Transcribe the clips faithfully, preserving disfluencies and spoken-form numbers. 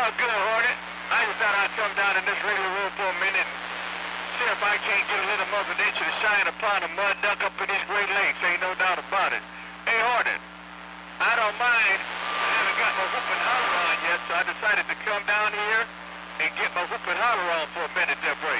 Oh, good, Hornet. I just thought I'd come down in this radio room for a minute and see if I can't get a little Mother Nature to shine upon a mud duck up in these Great Lakes. Ain't no doubt about it. Hey, Hornet, I don't mind. I haven't got my whoop and holler on yet, so I decided to come down here and get my whoop and holler on for a minute there, break.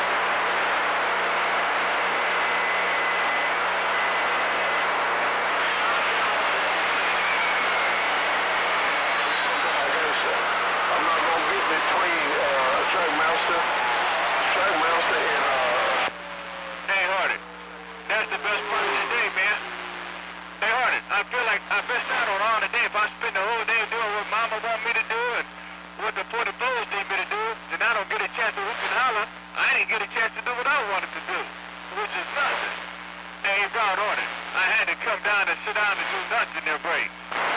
I feel like I best out on all today. If I spend the whole day doing what Mama want me to do and what the forty bulls need me to do, then I don't get a chance to whoop and holler. I didn't get a chance to do what I wanted to do, which is nothing. Hey, Brown on it. I had to come down and sit down and do nothing there, break.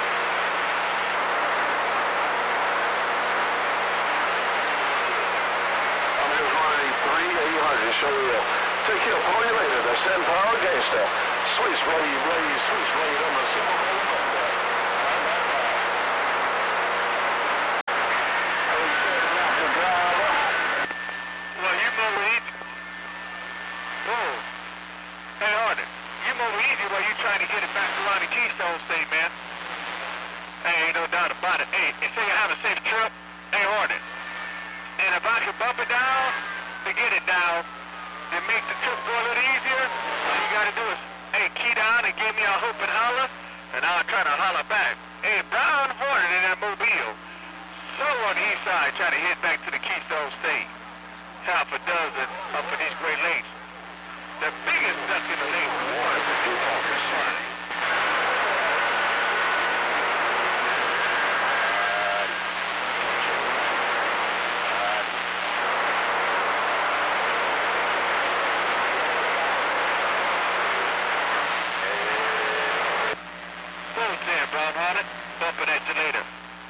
I'm just running three eight hundred, so we'll take care of you later. The San Power Gangster. Switch blade, blade, switch blade on the silver blade. Well, you move easy. Whoa. Hey, Hornet, you move easy while you trying to get it back around the Keystone State, man. Hey, ain't no doubt about it. Hey, and say you have a safe trip. Hey, Hornet. And if I can bump it down to get it down, to make the trip go a little easier, all you gotta do is hey, key down and give me a hoop and holler, and I'll try to holler back. Hey, Brown Hornet in that Mobile. So on the east side, trying to head back to the Keystone State. Half a dozen up in these Great Lakes. The biggest duck in the lake is one of the two talkers. Brown Hornet, bumping at you later.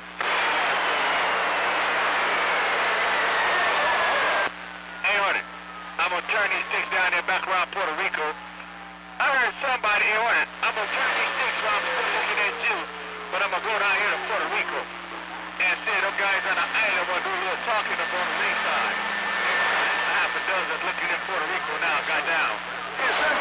Hey, Hornet, I'm going to turn these sticks down there back around Puerto Rico. I heard somebody, hey, Hornet, I'm going to turn these sticks while I'm still looking at you, but I'm going to go down here to Puerto Rico and see them guys on the island will do a little talking up on the lakeside. Half a dozen looking in Puerto Rico now, got down. Yes, sir,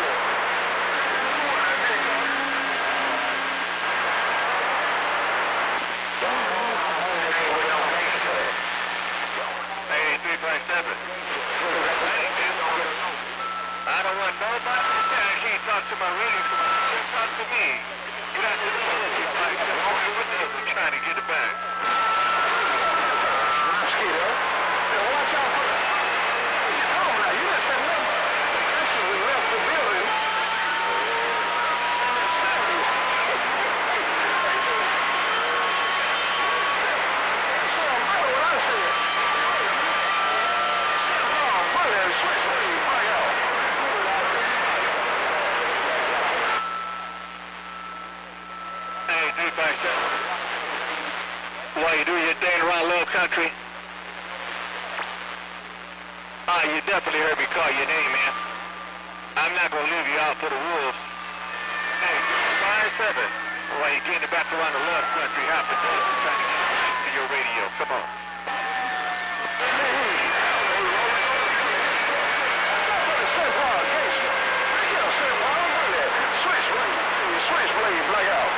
seven. I don't want nobody to say I can't talk to my radio. Can't talk to me. Good afternoon, three five seven. I'm trying to get it back. Mosquito. Watch out for that. Oh, now you just said number. Actually left the building. In the seventies. So I'm right what I said. While you do your thing around Love Country, ah, you definitely heard me call your name, man. I'm not gonna leave you out for the wolves. Hey, five seven. While you're getting it back around the Love Country, half a dozen trying to get back to your radio. Come on. Switch blade, blackout.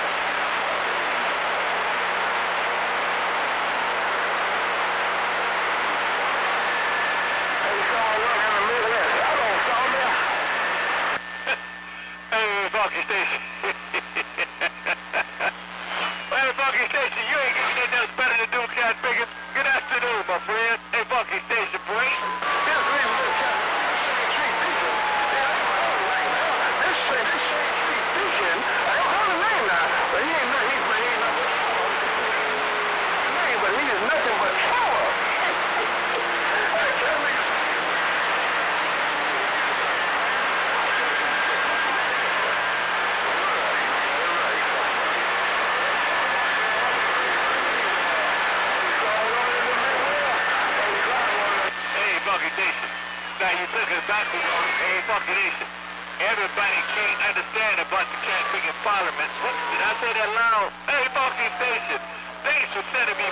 Hey, Funky Station. Hey, Funky Station, you ain't getting anything else better than Duke Cat Biggin. Good afternoon, my friend. Hey, Funky Station, boy. Now you took it back to hey, Funky Nation. Everybody can't understand about the Cat Biggin Parliament. Whoops, did I say that loud? Hey, Funky Station, thanks for sending me